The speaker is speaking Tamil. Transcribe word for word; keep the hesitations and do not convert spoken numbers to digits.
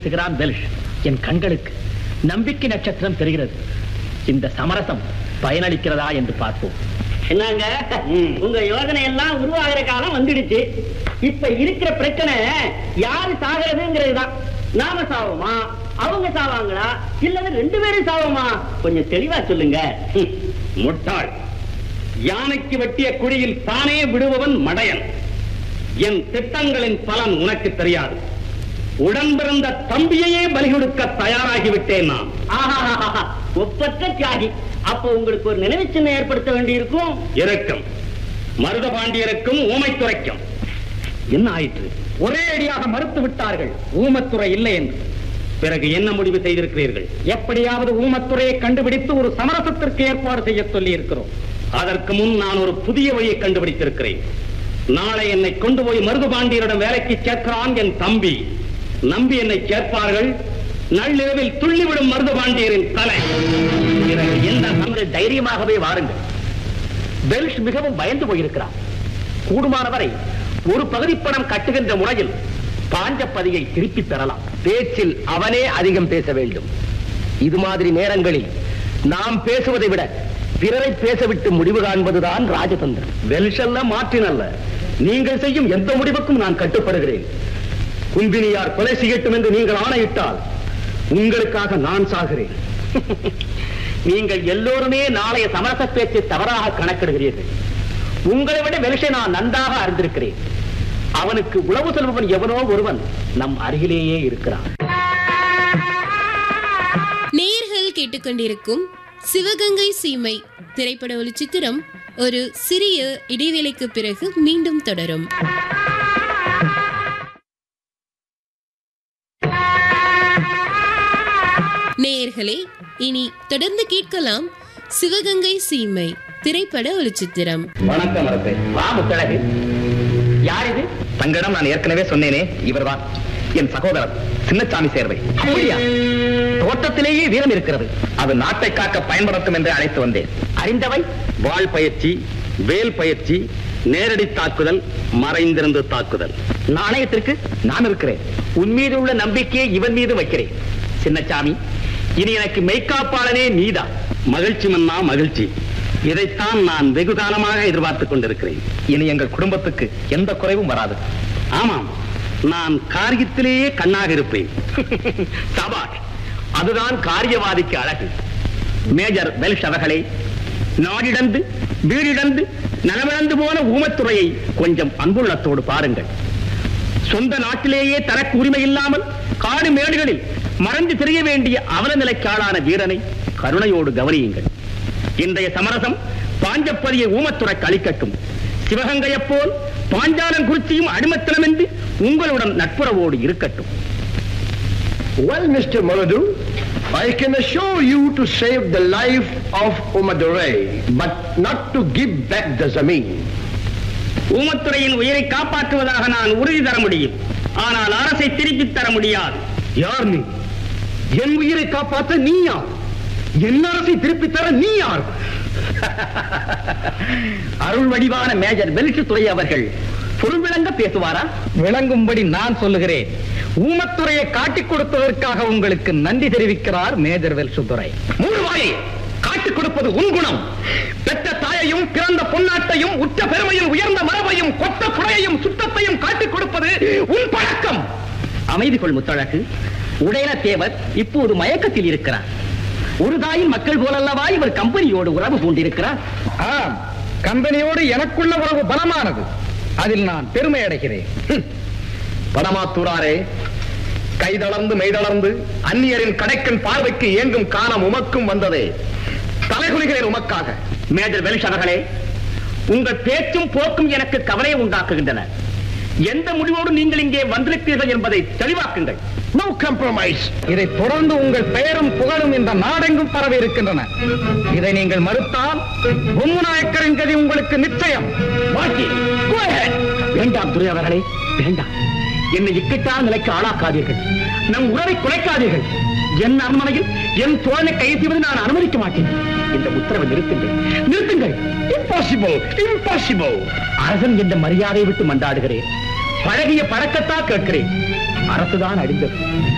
என் கண்களுக்கு நம்பிக்கை நட்சத்திரம் தெரிகிறது. இந்த சமரசம் பயனளிக்கிறதா என்று பார்ப்போம். என்னங்க உங்க யோசனை எல்லாம் உருவாகிற காலம் வந்துடுச்சு. இப்ப இருக்கிற பிரச்சனை யாரு சாகிறதுங்கிறது தான். நாம சாவோமா, அவங்க சாவாங்களா, இல்ல ரெண்டு பேரும் சாவோமா? கொஞ்சம் தெளிவா சொல்லுங்க. முட்டாள், யானைக்கு வெட்டிய குழியில் தானே விடுபவன் மடையன். என் திட்டங்களின் பலன் உனக்கு தெரியாது. உடன் பிறந்த தம்பியையே பலி கொடுக்க தயாராகிவிட்டேன் நான். ஒப்பற்ற தியாகி. அப்ப உங்களுக்கு ஒரு நினைவு சின்னம் ஏற்படுத்த வேண்டி இருக்கும். இருக்கும். மருதபாண்டியருக்கும் ஊமைத்துறைக்கும் என்ன ஆயிற்று? ஒரே அடியாக மறுத்து விட்டார்கள் ஊமத்துறை இல்லை என்று. பிறகு என்ன முடிவு செய்திருக்கிறீர்கள்? எப்படியாவது ஊமத்துறையை கண்டுபிடித்து ஒரு சமரசத்திற்கு ஏற்பாடு செய்ய சொல்லி இருக்கிறோம். அதற்கு முன் நான் ஒரு புதிய வழியை கண்டுபிடித்திருக்கிறேன். நாளை என்னை கொண்டு போய் மருதபாண்டியரிடம் வேலைக்கு சேர்க்கிறான் என் தம்பி. நம்பி என்னை சேர்ப்பார்கள். நள்ளிரவில் துள்ளிவிடும் மருதபாண்டியரின் தலை. எந்த சமயம் தைரியமாகவே வாருங்கள். பெல்ஷ் மிகவும் பயந்து போயிருக்கிறார். கூடுமானவரை ஒரு பகுதி பணம் கட்டுகின்ற முறையில் பாஞ்சப்பதியை திருப்பி பெறலாம். பேச்சில் அவனே அதிகம் பேச வேண்டும். இது மாதிரி நேரங்களில் நாம் பேசுவதை விட பிறரை பேசவிட்டு முடிவு காண்பதுதான் ராஜதந்திரம். பெல்ஷல்ல மாற்றினல்ல, நீங்கள் செய்யும் எந்த முடிவுக்கும் நான் கட்டுப்படுகிறேன். கும்பினியார் கொலை செய்யட்டும் என்று நீங்கள் ஆணையிட்டால் உங்களுக்காக நான் சாகிறேன். நீங்கள் எல்லோருமே நாளைய சமரச பேச்சை தவறாக கணக்கிடுகிறீர்கள். உங்களை விட வெல்ஷை நான் நன்றாக அறிந்திருக்கிறேன். அவனுக்கு உளவு செல்பவன் எவனோ ஒருவன் நம் அருகிலேயே இருக்கிறான். நேயர்கள் கேட்டுக்கொண்டிருக்கும் சிவகங்கை சீமை திரைப்பட ஒளிச்சித்திரம் ஒரு சிறிய இடைவேளைக்கு பிறகு மீண்டும் தொடரும். நேயர்களே, இனி தொடர்ந்து கேட்கலாம் சிவகங்கை சீமை திரைப்பட ஒளிச்சித்திரம். வணக்கம் அரசே. வா முத்தழகு. யார் இது? தங்களிடம் நான் ஏற்கனவே சொன்னேனே, இவர்தான் என் சகோதரர் சின்னசாமி சேர்வை. அப்படியா? தோட்டத்திலேயே வீரம் இருக்கிறது. அது நாட்டை காக்க பயன்படுத்தும் என்று அழைத்து வந்தேன். அறிந்தவை வாள் பயிற்சி, வேல் பயிற்சி, நேரடி தாக்குதல், மறைந்திருந்து தாக்குதல். நாணயத்திற்கு நான் இருக்கிறேன். உன் மீது உள்ள நம்பிக்கையை இவன் மீது வைக்கிறேன். சின்னசாமி, இனி எனக்கு மெய்காப்பாளனே நீதான். மகிழ்ச்சி மன்னா மகிழ்ச்சி. இதைத்தான் நான் வெகு காலமாக எதிர்பார்த்துக் கொண்டிருக்கிறேன். இனி எங்கள் குடும்பத்துக்கு எந்த குறைவும் வராது. ஆமாம், நான் காரியத்திலேயே கண்ணாக இருப்பேன். சபாஷ், அதுதான் காரியவாதிக்கு அழகு. மேஜர் பெல்ஷ் அவர்களே, நாடிடந்து வீடிடந்து நலமிழந்து போன ஊமத்துறையை கொஞ்சம் அன்புள்ளத்தோடு பாருங்கள். சொந்த நாட்டிலேயே தனக்கு உரிமை இல்லாமல் காடு மேடுகளில் மறைந்து தெரிய வேண்டிய அவல நிலைக்காளான வீரனை கருணையோடு கவனியுங்கள். இன்றைய சமரசம் பாஞ்சப்பதியை ஊமத்துறைக்கு அளிக்கட்டும். சிவகங்கையைப் போல் பாஞ்சாலன் குறிச்சியும் அடிமத்தனம் என்று உங்களுடன் நட்புறவோடு இருக்கட்டும். Well, Mister Maladu, I can assure you to save the life of Umadurai, but not to give back the Zameen. ஊமத்துறையின் உயிரை காப்பாற்றுவதாக நான் உறுதி தர முடியும். ஆனால் அரசை திருப்பி தர முடியாது. யார் நீ? என் உயிரை காப்பாற்ற நீ யார்? என் அரசை திருப்பி தர நீ யார்? அருள் வடிவான மேஜர் பெல்ஷ் துறை அவர்கள் பொருள் விளங்க பேசுவாரா? விளங்கும்படி நான் சொல்லுகிறேன். ஊமத்துறையை காட்டிக் கொடுத்ததற்காக உங்களுக்கு நன்றி தெரிவிக்கிறார் மேஜர் பெல்ஷ் துறை. மூடுவாயை காட்டிக் கொடுப்பது உன் குணம். பெற்ற தாயையும் பிறந்த பொன்னாட்டையும் உச்ச பெருமையும் உயர்ந்த மரபையும் கொத்த குடையையும் சுத்தத்தையும் காட்டிக் கொடுப்பது உன் பழக்கம். அமைதி கொள் முத்தழகு. உடையன தேவர் இப்போது மயக்கத்தில் இருக்கிறார். ஒரு தாயின் மக்கள் போலல்லவா இவர் கம்பெனியோடு உறவு பூண்டிருக்கிறார். ஆம், கம்பெனியோடு எனக்குள்ள உறவு பலமானது. அதில் நான் பெருமை அடைகிறேன். படமாத்தூராரே, கைதளர்ந்து மெய்தளர்ந்து அந்நியரின் கடைக்கன் பார்வைக்கு இயங்கும் காலம் உமக்கும் வந்ததே. தலைகுனிகிறேன் உமக்காக. மேஜர் பெல்ஷ் அவர்களே, உங்கள் பேச்சும் போக்கும் எனக்கு கவலையை உண்டாக்குகின்றன. எந்த முடிவோடு நீங்கள் இங்கே வந்திருக்கிறீர்கள் என்பதை தெளிவாக்குங்கள். No compromise. இதை தொடர்ந்து உங்கள் பெயரும் புகழும் இந்த நாடெங்கும் பரவி இருக்கின்றன. இதை நீங்கள் மறுத்தால் பொம்முநாயக்கரின் கதி உங்களுக்கு நிச்சயம். வேண்டாம் துரை அவர்களே, வேண்டாம். என்னை இக்கட்டான நிலைக்கு ஆளாக்காதீர்கள். நம் உறவை குலைக்காதீர்கள். என் அரண்மனையில் என் தோழனை கைது செய்வது நான் அனுமதிக்க மாட்டேன். இந்த உத்தரவை நிறுத்துங்கள், நிறுத்துங்கள். Impossible, impossible. அரசன் என்ற மரியாதையை விட்டு மன்றாடுகிறேன். பழகிய பழக்கத்தான் கேட்கிறேன். அரசுதான் அடிந்தது.